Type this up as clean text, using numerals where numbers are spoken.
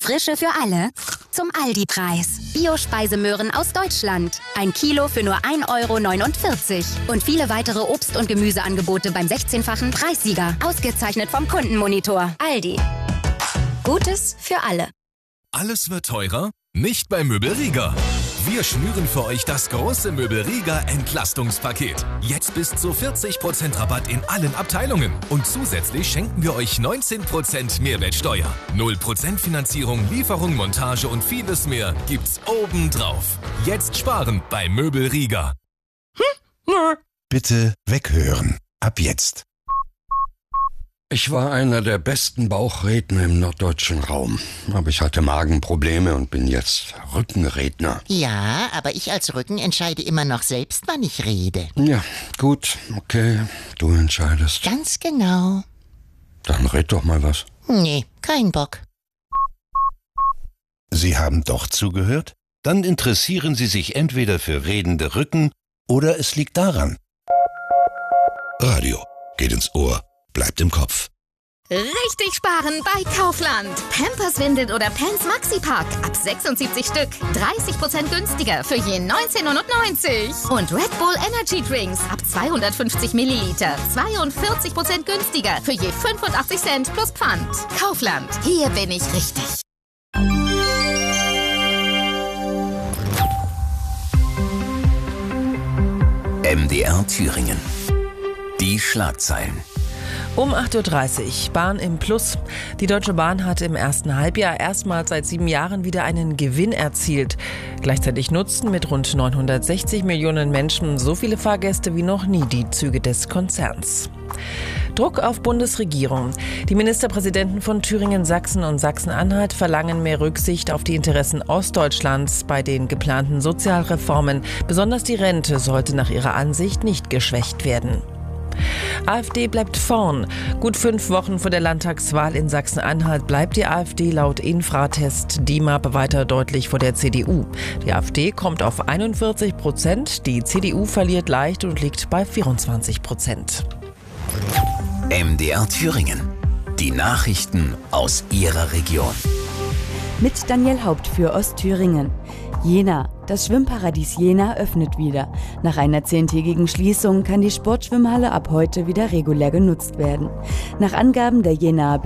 Frische für alle zum Aldi-Preis. Bio-Speisemöhren aus Deutschland. 1 Kilo für nur 1,49 €. Und viele weitere Obst- und Gemüseangebote beim 16-fachen Preissieger. Ausgezeichnet vom Kundenmonitor. Aldi. Gutes für alle. Alles wird teurer? Nicht bei Möbel Rieger. Wir schnüren für euch das große Möbel Rieger Entlastungspaket. Jetzt bis zu 40% Rabatt in allen Abteilungen. Und zusätzlich schenken wir euch 19% Mehrwertsteuer. 0% Finanzierung, Lieferung, Montage und vieles mehr gibt's obendrauf. Jetzt sparen bei Möbel Rieger. Bitte weghören. Ab jetzt. Ich war einer der besten Bauchredner im norddeutschen Raum. Aber ich hatte Magenprobleme und bin jetzt Rückenredner. Ja, aber ich als Rücken entscheide immer noch selbst, wann ich rede. Ja, gut, okay, du entscheidest. Ganz genau. Dann red doch mal was. Nee, kein Bock. Sie haben doch zugehört? Dann interessieren Sie sich entweder für redende Rücken oder es liegt daran. Radio geht ins Ohr, bleibt im Kopf. Richtig sparen bei Kaufland. Pampers-Windeln oder Pants Maxi-Pack ab 76 Stück. 30% günstiger für je 19,90 €. Und Red Bull Energy Drinks ab 250 Milliliter. 42% günstiger für je 85 Cent plus Pfand. Kaufland. Hier bin ich richtig. MDR Thüringen. Die Schlagzeilen. Um 8:30 Uhr, Bahn im Plus. Die Deutsche Bahn hat im ersten Halbjahr erstmals seit 7 Jahren wieder einen Gewinn erzielt. Gleichzeitig nutzten mit rund 960 Millionen Menschen so viele Fahrgäste wie noch nie die Züge des Konzerns. Druck auf Bundesregierung. Die Ministerpräsidenten von Thüringen, Sachsen und Sachsen-Anhalt verlangen mehr Rücksicht auf die Interessen Ostdeutschlands bei den geplanten Sozialreformen. Besonders die Rente sollte nach ihrer Ansicht nicht geschwächt werden. AfD bleibt vorn. Gut 5 Wochen vor der Landtagswahl in Sachsen-Anhalt bleibt die AfD laut Infratest DIMAP weiter deutlich vor der CDU. Die AfD kommt auf 41%, die CDU verliert leicht und liegt bei 24%. MDR Thüringen. Die Nachrichten aus Ihrer Region. Mit Daniel Haupt für Ostthüringen. Jena. Das Schwimmparadies Jena öffnet wieder. Nach einer 10-tägigen Schließung kann die Sportschwimmhalle ab heute wieder regulär genutzt werden. Nach Angaben der Jenaer